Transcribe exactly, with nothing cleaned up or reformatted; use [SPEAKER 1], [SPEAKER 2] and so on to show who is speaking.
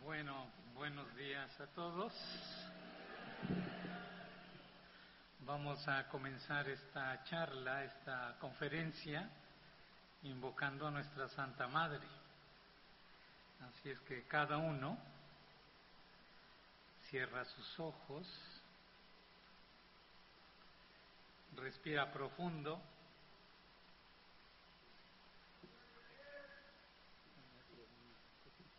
[SPEAKER 1] Bueno, buenos días a todos. Vamos a comenzar esta charla, esta conferencia, invocando a nuestra Santa Madre. Así es que cada uno cierra sus ojos, respira profundo